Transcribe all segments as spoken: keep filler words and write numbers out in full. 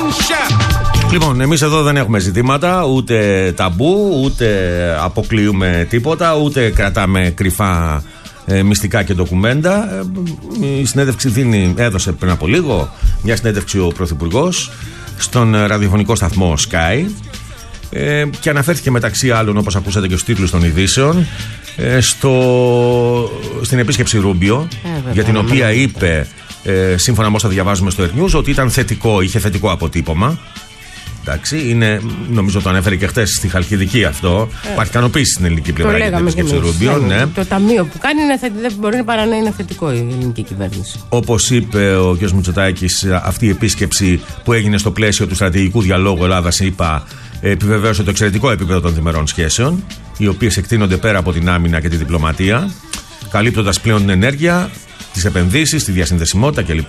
Λοιπόν, εμείς εδώ δεν έχουμε ζητήματα, ούτε ταμπού, ούτε αποκλείουμε τίποτα, ούτε κρατάμε κρυφά ε, μυστικά και ντοκουμέντα. Ε, η συνέντευξη δίνει, έδωσε πριν από λίγο μια συνέντευξη ο Πρωθυπουργός στον ραδιοφωνικό σταθμό Sky ε, και αναφέρθηκε μεταξύ άλλων, όπως ακούσατε και στους τίτλους των ειδήσεων, ε, στο, στην επίσκεψη Ρούμπιο, ε, για την οποία είπε, ε, σύμφωνα με όσα διαβάζουμε στο Air News, ότι ήταν θετικό, είχε θετικό αποτύπωμα. Εντάξει, είναι, νομίζω το ανέφερε και χτες στη Χαλκιδική αυτό. Ε, Υπάρχει ικανοποίηση στην ελληνική πλευρά για την επίσκεψη Ρούμπιο. Ναι. Το ταμείο που κάνει είναι θε, δεν μπορεί παρά να είναι θετικό η ελληνική κυβέρνηση. Όπως είπε ο κ. Μητσοτάκης, αυτή η επίσκεψη που έγινε στο πλαίσιο του στρατηγικού διαλόγου Ελλάδα-ΗΠΑ επιβεβαίωσε το εξαιρετικό επίπεδο των διμερών σχέσεων, οι οποίες εκτείνονται πέρα από την άμυνα και τη διπλωματία, καλύπτοντας πλέον την ενέργεια, τις επενδύσεις, τη διασυνδεσιμότητα κλπ.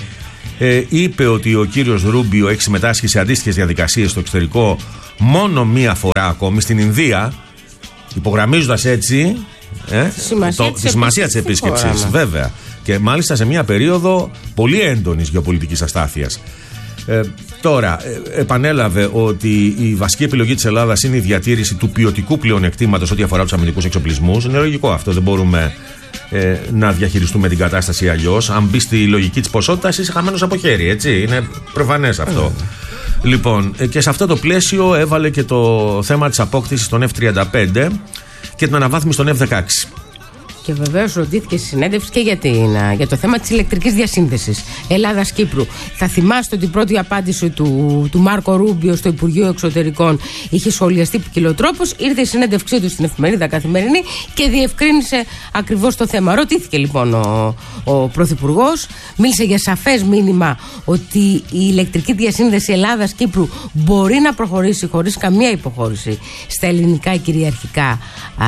Ε, είπε ότι ο κύριος Ρούμπιο έχει συμμετάσχει σε αντίστοιχες διαδικασίες στο εξωτερικό μόνο μία φορά ακόμη, στην Ινδία, υπογραμμίζοντας έτσι ε, σημασία το, της τη σημασία της επίσκεψης, βέβαια. Και μάλιστα σε μία περίοδο πολύ έντονης γεωπολιτικής αστάθειας. Ε, τώρα, ε, επανέλαβε ότι η βασική επιλογή της Ελλάδας είναι η διατήρηση του ποιοτικού πλεονεκτήματος ό,τι αφορά τους αμυντικούς εξοπλισμούς. Είναι λογικό αυτό, δεν μπορούμε ε, να διαχειριστούμε την κατάσταση αλλιώς. Αν μπει στη λογική της ποσότητας, είσαι χαμένος από χέρι, έτσι. Είναι προφανές αυτό. Mm. Λοιπόν, ε, και σε αυτό το πλαίσιο έβαλε και το θέμα της απόκτησης των εφ τριάντα πέντε και την αναβάθμιση των εφ δεκαέξι. Και βεβαίως ρωτήθηκε στη συνέντευξη και για, την, για το θέμα της ηλεκτρικής διασύνδεσης Ελλάδας-Κύπρου. Θα θυμάστε ότι η πρώτη απάντηση του, του Μάρκο Ρούμπιο στο Υπουργείο Εξωτερικών είχε σχολιαστεί ποικιλοτρόπως. Ήρθε η συνέντευξή του στην εφημερίδα Καθημερινή και διευκρίνησε ακριβώς το θέμα. Ρωτήθηκε λοιπόν ο, ο Πρωθυπουργός, μίλησε για σαφές μήνυμα ότι η ηλεκτρική διασύνδεση Ελλάδας-Κύπρου μπορεί να προχωρήσει χωρίς καμία υποχώρηση στα ελληνικά κυριαρχικά α,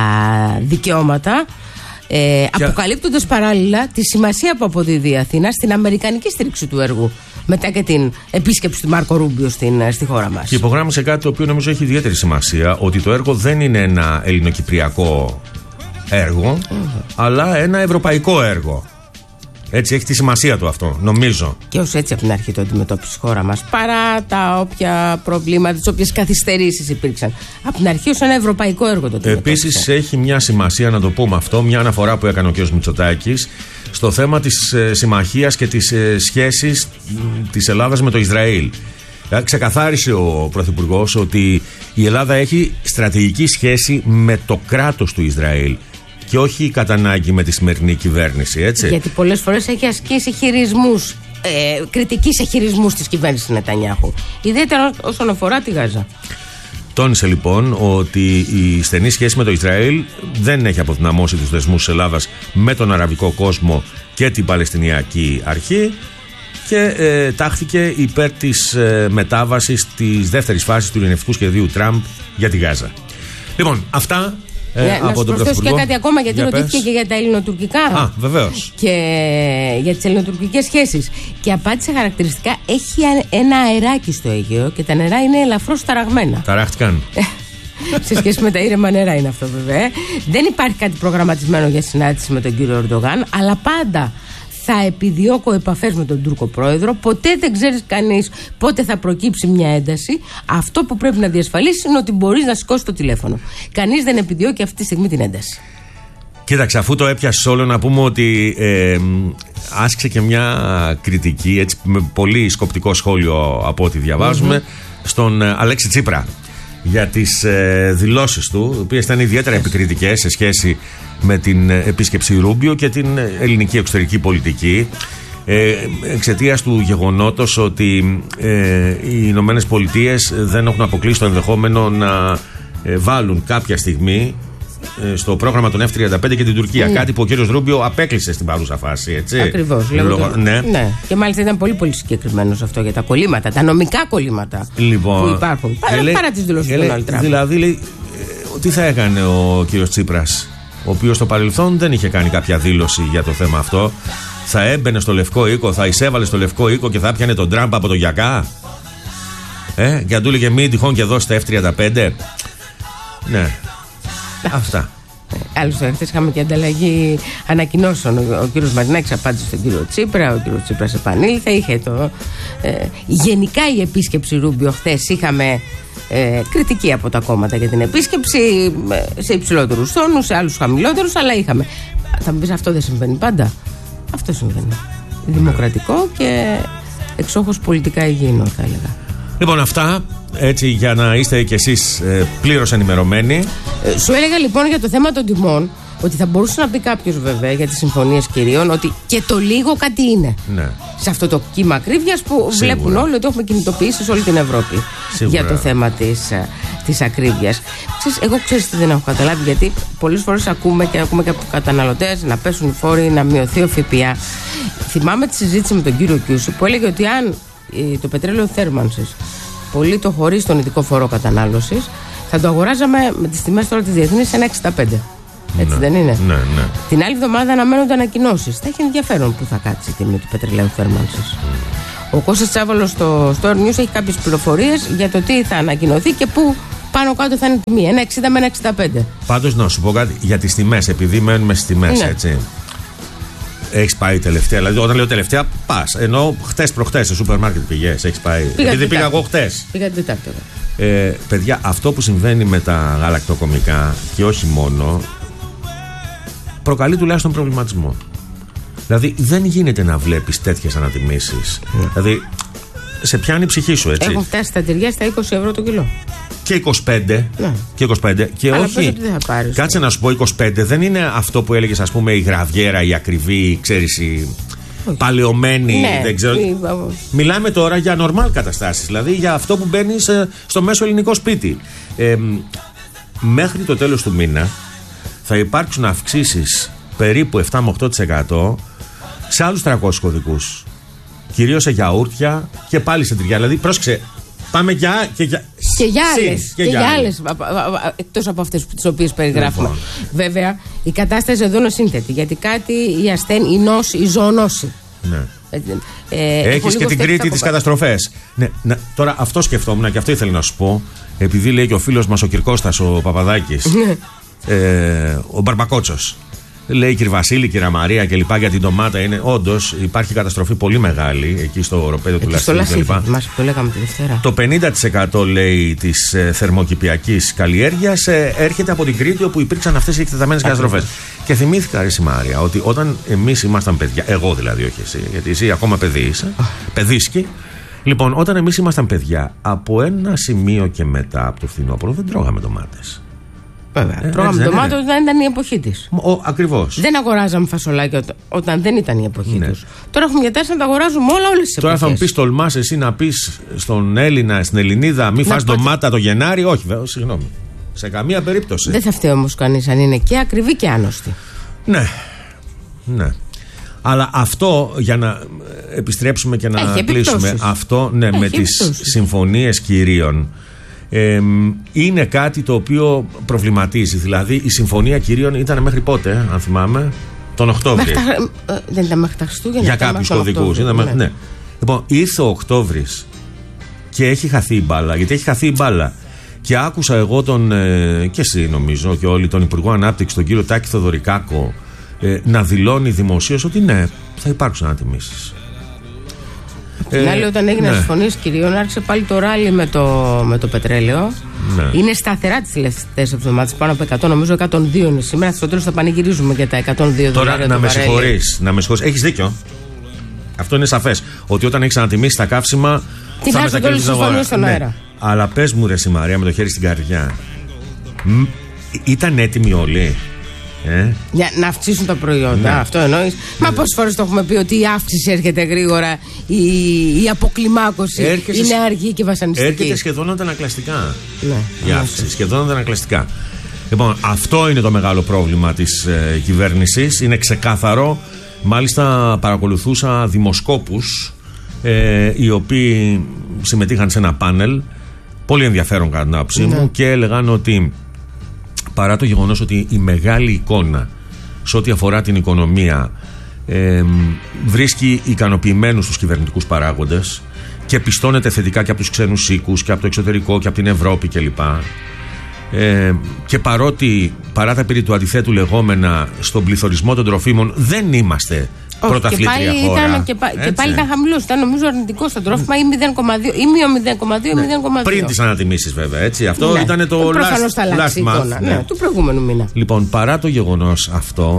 δικαιώματα. Ε, αποκαλύπτοντας παράλληλα τη σημασία που αποδίδει η Αθήνα στην αμερικανική στήριξη του έργου μετά και την επίσκεψη του Μάρκο Ρούμπιο στην, στη χώρα μας. Και υπογράμμισε κάτι το οποίο νομίζω έχει ιδιαίτερη σημασία, ότι το έργο δεν είναι ένα ελληνοκυπριακό έργο, mm-hmm. αλλά ένα ευρωπαϊκό έργο. Έτσι έχει τη σημασία του αυτό, νομίζω. Και ως έτσι από την αρχή το αντιμετώπισε η χώρα μας. Παρά τα όποια προβλήματα, τις όποιες καθυστερήσεις υπήρξαν. Από την αρχή ως ένα ευρωπαϊκό έργο το αντιμετώπισε. Επίσης έχει μια σημασία, να το πούμε αυτό, μια αναφορά που έκανε ο κ. Μητσοτάκης στο θέμα της ε, συμμαχίας και της ε, σχέσης της Ελλάδας με το Ισραήλ. Ε, ξεκαθάρισε ο Πρωθυπουργός ότι η Ελλάδα έχει στρατηγική σχέση με το κράτος του Ισραήλ και όχι κατά ανάγκη με τη σημερινή κυβέρνηση, έτσι. Γιατί πολλές φορές έχει ασκήσει χειρισμούς, ε, κριτική σε χειρισμούς της κυβέρνησης Νετανιάχου, ιδιαίτερα όσον αφορά τη Γάζα. Τόνισε λοιπόν ότι η στενή σχέση με το Ισραήλ δεν έχει αποδυναμώσει τους δεσμούς της Ελλάδας με τον αραβικό κόσμο και την Παλαιστινιακή Αρχή και ε, τάχθηκε υπέρ της ε, μετάβασης της δεύτερης φάσης του ειρηνευτικού σχεδίου Τραμπ για τη Γάζα. Λοιπόν, αυτά. Ε, ναι, να σου προσθέσω και κάτι ακόμα, γιατί για ρωτήθηκε πες. και για τα ελληνοτουρκικά. Α, βεβαίως. Και για τις ελληνοτουρκικές σχέσεις. Και απάντησε χαρακτηριστικά, έχει ένα αεράκι στο Αιγαίο και τα νερά είναι ελαφρώς ταραγμένα. Ταράχτηκαν. Σε σχέση με τα ήρεμα νερά είναι αυτό, βέβαια. Δεν υπάρχει κάτι προγραμματισμένο για συνάντηση με τον κύριο Ερντογάν, αλλά πάντα θα επιδιώκω επαφές με τον Τούρκο πρόεδρο. Ποτέ δεν ξέρεις κανείς πότε θα προκύψει μια ένταση. Αυτό που πρέπει να διασφαλίσεις είναι ότι μπορείς να σηκώσεις το τηλέφωνο. Κανείς δεν επιδιώκει αυτή τη στιγμή την ένταση. Κοίταξε, αφού το έπιασε όλο, να πούμε ότι ε, άσκησε και μια κριτική, έτσι, με πολύ σκοπτικό σχόλιο από ό,τι διαβάζουμε, mm-hmm. στον ε, Αλέξη Τσίπρα για τις ε, δηλώσεις του, οι οποίες ήταν ιδιαίτερα επικριτικές σε σχέση με την επίσκεψη Ρούμπιο και την ελληνική εξωτερική πολιτική, ε, εξαιτίας του γεγονότος ότι ε, οι Ηνωμένες Πολιτείες δεν έχουν αποκλείσει το ενδεχόμενο να ε, βάλουν κάποια στιγμή ε, στο πρόγραμμα των εφ τριάντα πέντε και την Τουρκία. Mm. Κάτι που ο κύριος Ρούμπιο απέκλεισε στην παρούσα φάση, έτσι. Ακριβώς. Λόγω... Το... Ναι. ναι. Και μάλιστα ήταν πολύ πολύ συγκεκριμένος αυτό για τα κολλήματα, τα νομικά κολλήματα λοιπόν, που υπάρχουν. Παρά, λέει, παρά τις δηλώσεις του Ντόναλντ Τραμπ. Δηλαδή, λέει, ε, τι θα έκανε ο κύριος Τσίπρας, ο οποίος στο παρελθόν δεν είχε κάνει κάποια δήλωση για το θέμα αυτό. Θα έμπαινε στο Λευκό Οίκο, θα εισέβαλε στο Λευκό Οίκο και θα πιανε τον Τραμπ από το γιακά. Ε, και αν του έλεγε μην τυχόν και δώσει τα εφ τριάντα πέντε. Ναι. Αυτά. Άλλωστε, χθες είχαμε και ανταλλαγή ανακοινώσεων. Ο, ο κύριος Μαρινάκης απάντησε στον κύριο Τσίπρα, ο κύριος Τσίπρας επανήλθε. Είχε το. Ε, γενικά η επίσκεψη Ρούμπιο χθες είχαμε ε, κριτική από τα κόμματα για την επίσκεψη, ε, σε υψηλότερους τόνους, σε άλλους χαμηλότερους, αλλά είχαμε. Θα μου πεις, αυτό δεν συμβαίνει πάντα. Αυτό συμβαίνει. Δημοκρατικό και εξόχως πολιτικά υγιεινό, θα έλεγα. Λοιπόν, αυτά έτσι για να είστε κι εσείς ε, πλήρως ενημερωμένοι. Ε, σου έλεγα λοιπόν για το θέμα των τιμών ότι θα μπορούσε να πει κάποιος βέβαια για τις συμφωνίες κυρίων ότι και το λίγο κάτι είναι. Ναι. Σε αυτό το κύμα ακρίβειας που Σίγουρα. βλέπουν όλοι ότι έχουμε κινητοποιήσει σε όλη την Ευρώπη. Σίγουρα. Για το θέμα της, της ακρίβειας. Ξέρεις, εγώ ξέρεις τι δεν έχω καταλάβει, γιατί πολλές φορές ακούμε και ακούμε και από καταναλωτές να πέσουν οι φόροι, να μειωθεί ο ΦΠΑ. Θυμάμαι τη συζήτηση με τον κύριο Κιούση που έλεγε ότι αν το πετρέλαιο θέρμανσης πολύ το χωρίς τον ειδικό φόρο κατανάλωσης, θα το αγοράζαμε με τις τιμές τώρα της διεθνής ένα εξήντα πέντε. Έτσι ναι, δεν είναι? Ναι, ναι. Την άλλη εβδομάδα αναμένονται ανακοινώσεις. Θα έχει ενδιαφέρον που θα κάτσει η τιμή του πετρελαίου θέρμανσης. Mm. Ο Κώστας Τσάβαλος στο Store News έχει κάποιες πληροφορίες για το τι θα ανακοινωθεί και πού πάνω κάτω θα είναι η τιμή. ένα εξήντα με ένα εξήντα πέντε. Πάντως να σου πω κάτι για τις τιμές, επειδή μένουμε στις τιμές, ναι. Έτσι. Έχεις πάει τελευταία, δηλαδή όταν λέω τελευταία, πας. Ενώ χτες προχτές σε σούπερ μάρκετ πηγές, έχεις πάει. Πήγα επειδή πήγα εγώ χτες. Πήγα την Τετάρτη. Ε, παιδιά, αυτό που συμβαίνει με τα γαλακτοκομικά και όχι μόνο, προκαλεί τουλάχιστον προβληματισμό. Δηλαδή δεν γίνεται να βλέπεις τέτοιες ανατιμήσεις. Mm. Δηλαδή σε πιάνει η ψυχή σου, έτσι. Έχουν φτάσει τα τυριά στα είκοσι ευρώ το κιλό. Και είκοσι πέντε. Ναι. Και είκοσι πέντε. Και αλλά όχι. Δεν θα πάρεις, κάτσε ναι. να σου πω, είκοσι πέντε δεν είναι αυτό που έλεγες, ας πούμε, η γραβιέρα, η ακριβή, ξέρεις, η όχι. παλαιωμένη. Ναι, δεν ξέρω. η... Μιλάμε τώρα για νορμάλ καταστάσεις. Δηλαδή για αυτό που μπαίνει στο μέσο ελληνικό σπίτι. Ε, μέχρι το τέλος του μήνα θα υπάρξουν αυξήσεις περίπου επτά με οκτώ τοις εκατό σε άλλους τριακόσιους κωδικούς. Κυρίως σε γιαούρτια και πάλι σε τυριά. Δηλαδή, πρόσεξε, πάμε για, και για, και για άλλες. Και, και για άλλες, εκτός από αυτές τις οποίες περιγράφουμε. Λοιπόν. Βέβαια, η κατάσταση εδώ είναι σύνθετη. Γιατί κάτι, η ασθένεια, η νόση, η ζωονόση. Ναι. Ε, Έχεις και την Κρήτη τις καταστροφές. Ναι, ναι, τώρα αυτό σκεφτόμουν και αυτό ήθελα να σου πω. Επειδή λέει και ο φίλος μας ο Κυρκώστας, ο Παπαδάκης, ε, ο Μπαρμπακότσος. Λέει κύριε Βασίλη, κύριε Μαρία και λοιπά για την ντομάτα. Είναι όντως υπάρχει καταστροφή πολύ μεγάλη εκεί στο οροπέδιο του Λασίου. Το λέγαμε τη Δευτέρα. Το πενήντα τοις εκατό λέει της ε, θερμοκηπιακής καλλιέργειας ε, έρχεται από την Κρήτη, όπου υπήρξαν αυτές οι εκτεταμένες καταστροφές. Και θυμήθηκα, ρε Μαρία, ότι όταν εμείς ήμασταν παιδιά, εγώ δηλαδή, όχι εσύ, γιατί εσύ ακόμα παιδί είσαι, παιδίσκη. Λοιπόν, όταν εμείς ήμασταν παιδιά, από ένα σημείο και μετά από το φθινόπωρο δεν τρώγαμε ντομάτες. Βέβαια. Ε, τρώγαμε ντομάτα όταν ήταν η εποχή της. Ακριβώς. Δεν αγοράζαμε φασολάκια όταν δεν ήταν η εποχή ναι. τους. Τώρα έχουμε διατάσει να τα αγοράζουμε όλα, όλες τις εποχές. Τώρα θα μου πεις, τολμάς εσύ να πεις στον Έλληνα, στην Ελληνίδα, μη φας ντομάτα το Γενάρη? Όχι, βέβαια, συγγνώμη. Σε καμία περίπτωση. Δεν θα φταίει όμως κανείς αν είναι και ακριβή και άνοστη. Ναι. Ναι. Αλλά αυτό, για να επιστρέψουμε και να έχει κλείσουμε, επιπτώσεις. Αυτό ναι, έχει με επιπτώσεις. τις συμφωνίες κυρίων. Ε, είναι κάτι το οποίο προβληματίζει. Δηλαδή η συμφωνία κυρίων ήταν μέχρι πότε, αν θυμάμαι, τον Οκτώβριο. Τα, δεν ήταν μέχρι τα Χριστούγεννα. Για κάποιους κωδικούς. Ναι. Ναι. Λοιπόν, ήρθε ο Οκτώβρης και έχει χαθεί η μπάλα. Γιατί έχει χαθεί η μπάλα. Και άκουσα εγώ τον, ε, και εσύ νομίζω και όλοι, τον Υπουργό Ανάπτυξη, τον κύριο Τάκη Θοδωρικάκο, ε, να δηλώνει δημοσίως ότι ναι, θα υπάρξουν ανατιμήσεις. Την άλλη, όταν έγιναν ναι. συμφωνίες κυρίων, άρχισε πάλι το ράλι με το, με το πετρέλαιο. Ναι. Είναι σταθερά τις τελευταίες εβδομάδες. Πάνω από εκατό, νομίζω εκατόν δύο είναι σήμερα. Στο τέλος θα πανηγυρίζουμε για τα εκατόν δύο δολάρια. Τώρα να με συγχωρείς, να με συγχωρείς. Έχεις δίκιο. Αυτό είναι σαφές. Ότι όταν έχεις ανατιμήσει τα καύσιμα, τι θα μετακινήσεις την αγορά. Στον ναι. αέρα. Αλλά πες μου, ρε Μαρία, με το χέρι στην καρδιά, μ, ήταν έτοιμοι όλοι. Ε? Για να αυξήσουν τα προϊόντα, ναι. αυτό εννοείς. Ναι. Μα πόσες φορές το έχουμε πει ότι η αύξηση έρχεται γρήγορα, η, η αποκλιμάκωση έρχεσαι, είναι αργή και βασανιστική. Έρχεται σχεδόν αντανακλαστικά. Ναι, η αύξηση, ναι. σχεδόν αντανακλαστικά. Λοιπόν, αυτό είναι το μεγάλο πρόβλημα της ε, κυβέρνησης. Είναι ξεκάθαρο. Μάλιστα, παρακολουθούσα δημοσκόπους ε, οι οποίοι συμμετείχαν σε ένα πάνελ. Πολύ ενδιαφέρον κατά την άποψή ναι. μου, και έλεγαν ότι παρά το γεγονός ότι η μεγάλη εικόνα σε ό,τι αφορά την οικονομία ε, βρίσκει ικανοποιημένους τους κυβερνητικούς παράγοντες και πιστώνεται θετικά και από τους ξένους οίκους και από το εξωτερικό και από την Ευρώπη κλπ. Ε, και παρότι παρά τα περί του αντιθέτου λεγόμενα στον πληθωρισμό των τροφίμων δεν είμαστε πρωταθλήτρια χώρα. Ήταν, και, πα, και πάλι ήταν χαμηλός, ήταν νομίζω αρνητικό στα τρόφιμα ή μηδέν κόμμα δύο ή μείον μηδέν κόμμα δύο ή μηδέν κόμμα δύο. Πριν τις ανατιμήσεις βέβαια, έτσι. Αυτό ναι. ήταν το last, last month. Ναι. Ναι, του προηγούμενου μήνα. Λοιπόν, παρά το γεγονός αυτό,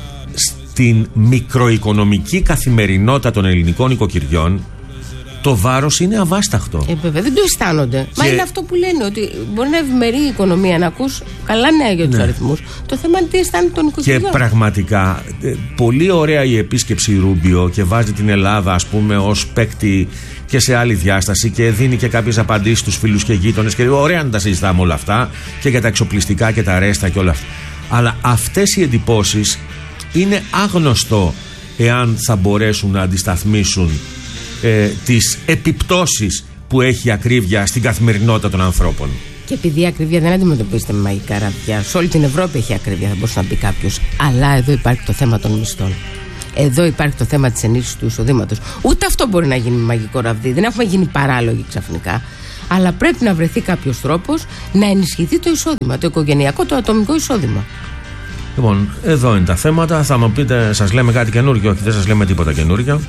στην μικροοικονομική καθημερινότητα των ελληνικών οικοκυριών το βάρος είναι αβάσταχτο. Ε, βέβαια, δεν το αισθάνονται. Και... Μα είναι αυτό που λένε, ότι μπορεί να ευημερεί η οικονομία, να ακούς καλά νέα για τους ναι. αριθμούς. Το θέμα είναι τι αισθάνεται τον οικοκυριών. Και πραγματικά, πολύ ωραία η επίσκεψη Ρούμπιο και βάζει την Ελλάδα, ας πούμε, ως παίκτη και σε άλλη διάσταση και δίνει και κάποιες απαντήσεις στους φίλους και γείτονες. Και ωραία να τα συζητάμε όλα αυτά και για τα εξοπλιστικά και τα ρέστα και όλα αυτά. Αλλά αυτές οι εντυπώσεις είναι άγνωστο εάν θα μπορέσουν να αντισταθμίσουν Ε, τις επιπτώσεις που έχει η ακρίβεια στην καθημερινότητα των ανθρώπων. Και επειδή η ακρίβεια δεν αντιμετωπίζεται με μαγικά ραβδιά, σε όλη την Ευρώπη έχει ακρίβεια, θα μπορούσε να πει κάποιος. Αλλά εδώ υπάρχει το θέμα των μισθών. Εδώ υπάρχει το θέμα της ενίσχυσης του εισοδήματος. Ούτε αυτό μπορεί να γίνει με μαγικό ραβδί. Δεν έχουμε γίνει παράλογοι ξαφνικά. Αλλά πρέπει να βρεθεί κάποιος τρόπος να ενισχυθεί το εισόδημα, το οικογενειακό, το ατομικό εισόδημα. Λοιπόν, εδώ είναι τα θέματα. Θα μου πείτε, σας λέμε κάτι καινούργιο? Όχι, δεν σας λέμε τίποτα καινούργιο.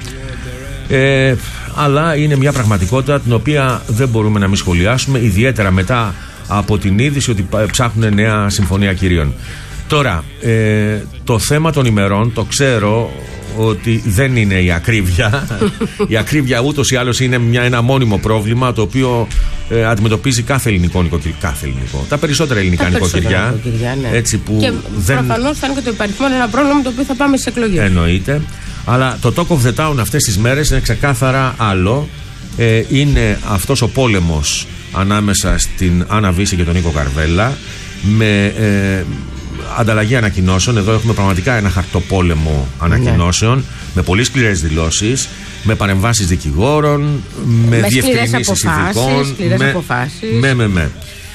Ε, αλλά είναι μια πραγματικότητα την οποία δεν μπορούμε να μην σχολιάσουμε, ιδιαίτερα μετά από την είδηση ότι ψάχνουν νέα συμφωνία κυρίων. Τώρα, ε, το θέμα των ημερών το ξέρω ότι δεν είναι η ακρίβεια. Η ακρίβεια ούτως ή άλλως είναι μια, ένα μόνιμο πρόβλημα το οποίο ε, αντιμετωπίζει κάθε ελληνικό νοικοκυριό. Κάθε ελληνικό. Τα περισσότερα ελληνικά νοικοκυριά. Ναι. Έτσι που και δεν... προφανώς θα είναι και το υπαριθμό ένα πρόβλημα το οποίο θα πάμε σε εκλογές. Εννοείται. Αλλά το talk of the town αυτές τις μέρες είναι ξεκάθαρα άλλο. Ε, είναι αυτός ο πόλεμος ανάμεσα στην Άννα Βύση και τον Νίκο Καρβέλα με ε, ανταλλαγή ανακοινώσεων. Εδώ έχουμε πραγματικά ένα χαρτοπόλεμο ανακοινώσεων, ναι. με πολύ σκληρές δηλώσεις, με παρεμβάσεις δικηγόρων, με, με διευκρινήσεις ειδικών. Με, αποφάσεις. με, με, με.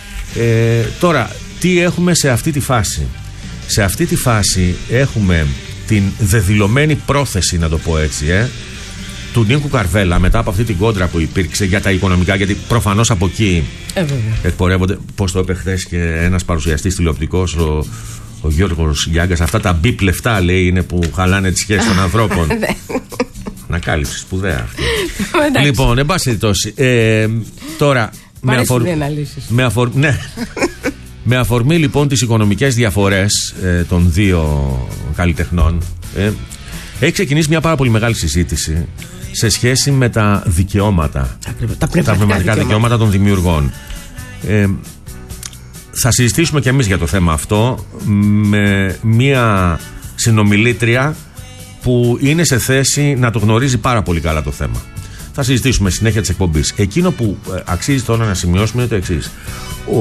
Ε, τώρα, τι έχουμε σε αυτή τη φάση? Σε αυτή τη φάση έχουμε την δεδηλωμένη πρόθεση, να το πω έτσι, ε, του Νίκου Καρβέλα μετά από αυτή την κόντρα που υπήρξε για τα οικονομικά, γιατί προφανώς από εκεί ε, εκπορεύονται, πώς το είπε χθες και ένας παρουσιαστής τηλεοπτικός, ο, ο Γιώργος Γιάγκας, αυτά τα μπιπ λεφτά, λέει, είναι που χαλάνε τις σχέσεις των ανθρώπων. Ανακάλυψη σπουδαία αυτή. Λοιπόν, εν πάση περιπτώσει, ε, τώρα με, αφορ... με, αφορ... ναι. με αφορμή λοιπόν τις οικονομικές διαφορές ε, των δύο καλλιτεχνών, ε, έχει ξεκινήσει μια πάρα πολύ μεγάλη συζήτηση σε σχέση με τα δικαιώματα, τα πνευματικά, τα πνευματικά δικαιώματα. δικαιώματα των δημιουργών. Ε, θα συζητήσουμε και εμείς για το θέμα αυτό με μια συνομιλήτρια που είναι σε θέση να το γνωρίζει πάρα πολύ καλά το θέμα. Θα συζητήσουμε συνέχεια της εκπομπής. Εκείνο που αξίζει τώρα να σημειώσουμε είναι το εξής. Ο,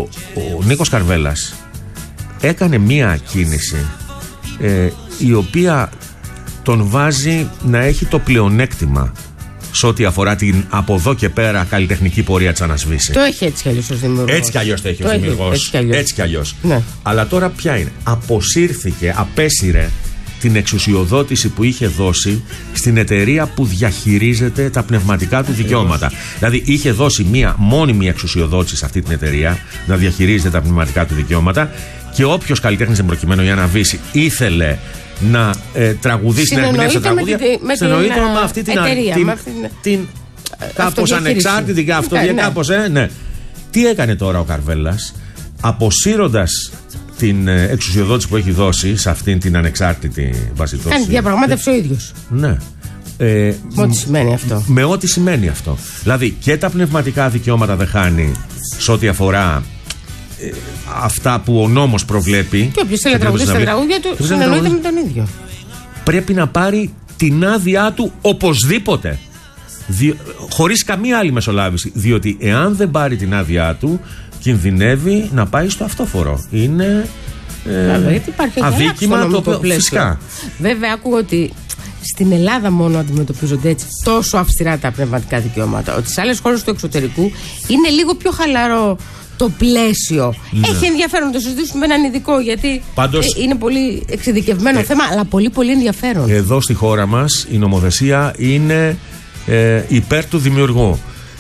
ο Νίκος Καρβέλας έκανε μία κίνηση ε, η οποία τον βάζει να έχει το πλεονέκτημα σε ό,τι αφορά την από εδώ και πέρα καλλιτεχνική πορεία της Άννας Βύση. Το έχει έτσι κι αλλιώς ως δημιουργός. Έτσι κι αλλιώς το έχει ως δημιουργός. Έτσι κι αλλιώς. Ναι. Αλλά τώρα ποια είναι? Αποσύρθηκε, απέσυρε την εξουσιοδότηση που είχε δώσει στην εταιρεία που διαχειρίζεται τα πνευματικά του δικαιώματα. Δηλαδή είχε δώσει μία μόνιμη εξουσιοδότηση σε αυτή την εταιρεία να διαχειρίζεται τα πνευματικά του δικαιώματα και όποιος καλλιτέχνης εμπροκειμένου, η Άννα Βύση, ήθελε να ε, τραγουδήσει, να ερμηνεύσει τα τραγούδια, συνεννοείται με αυτή την εταιρεία, την, την, την κάπως ανεξάρτητη και αυτό, ναι, κάπως, ε, ναι. Τι έκανε τώρα ο Καρβέλας? Αποσύροντας την εξουσιοδότηση που έχει δώσει σε αυτήν την ανεξάρτητη βασιτόση. Κάνει διαπραγμάτευση ο ίδιος. Ναι. Ε, με ό,τι σημαίνει αυτό. Με ό,τι σημαίνει αυτό. Δηλαδή και τα πνευματικά δικαιώματα δεν χάνει σε ό,τι αφορά ε, αυτά που ο νόμος προβλέπει. Και όποιος θέλει να τραγουδίσει τα τραγούδια του, συνεννοείται με τον ίδιο. Πρέπει να πάρει την άδειά του οπωσδήποτε. Δι... Χωρίς καμία άλλη μεσολάβηση. Διότι εάν δεν πάρει την άδειά του, κινδυνεύει να πάει στο αυτόφορο. Είναι ε, Βέβαια, γιατί υπάρχει αδίκημα το οποίο φυσικά. Βέβαια, ακούω ότι στην Ελλάδα μόνο αντιμετωπίζονται έτσι τόσο αυστηρά τα πνευματικά δικαιώματα, ότι σε άλλες χώρες του εξωτερικού είναι λίγο πιο χαλαρό το πλαίσιο. Ναι. Έχει ενδιαφέρον να το συζητήσουμε με έναν ειδικό, γιατί Πάντως, είναι πολύ εξειδικευμένο ε, θέμα, αλλά πολύ πολύ ενδιαφέρον. Εδώ στη χώρα μας η νομοθεσία είναι ε, υπέρ του δημιουργού.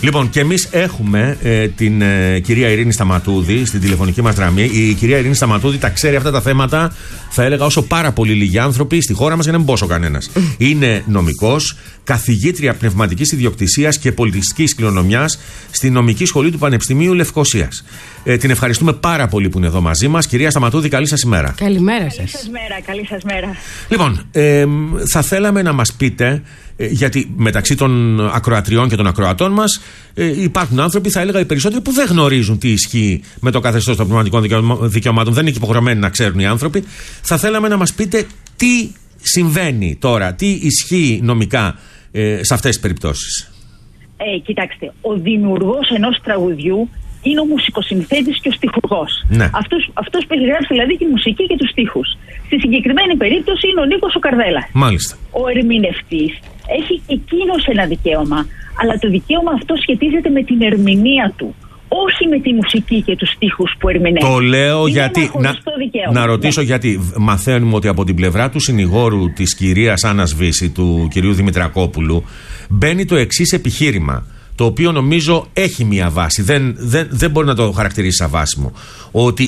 Λοιπόν, και εμείς έχουμε ε, την ε, κυρία Ειρήνη Σταματούδη στην τηλεφωνική μας γραμμή. Η κυρία Ειρήνη Σταματούδη τα ξέρει αυτά τα θέματα, θα έλεγα, όσο πάρα πολύ λίγοι άνθρωποι στη χώρα μας, για να μην πω όσο κανένας. Είναι νομικός, καθηγήτρια πνευματικής ιδιοκτησίας και πολιτιστικής κληρονομιάς στη Νομική Σχολή του Πανεπιστημίου Λευκωσίας. Ε, την ευχαριστούμε πάρα πολύ που είναι εδώ μαζί μας. Κυρία Σταματούδη, καλή σας ημέρα. Καλημέρα σας. Καλή σας μέρα, καλή σας μέρα. Λοιπόν, ε, θα θέλαμε να μας πείτε, ε, γιατί μεταξύ των ακροατριών και των ακροατών μας ε, υπάρχουν άνθρωποι, θα έλεγα οι περισσότεροι, που δεν γνωρίζουν τι ισχύει με το καθεστώς των πνευματικών δικαιωμάτων. Δεν είναι υποχρεωμένοι να ξέρουν οι άνθρωποι. Θα θέλαμε να μας πείτε τι συμβαίνει τώρα, τι ισχύει νομικά ε, σε αυτές τις περιπτώσεις. Ε, κοιτάξτε, ο δημιουργός ενός τραγουδιού είναι ο μουσικοσυνθέτης και ο στιχουργός. Ναι. Αυτός, αυτός που γράφει δηλαδή τη μουσική και τους στίχους. Στη συγκεκριμένη περίπτωση είναι ο Νίκος ο Καρδέλας. Μάλιστα. Ο ερμηνευτής έχει εκείνος ένα δικαίωμα, αλλά το δικαίωμα αυτό σχετίζεται με την ερμηνεία του. Όχι με τη μουσική και τους στίχους που ερμηνεύει. Το λέω είναι γιατί. Να, να ρωτήσω, ναι. Γιατί μαθαίνουμε ότι από την πλευρά του συνηγόρου της κυρίας Άννας Βύση, του κυρίου Δημητρακόπουλου, μπαίνει το εξής επιχείρημα, το οποίο νομίζω έχει μία βάση. Δεν, δεν, δεν μπορεί να το χαρακτηρίσει σαν βάσιμο. Ότι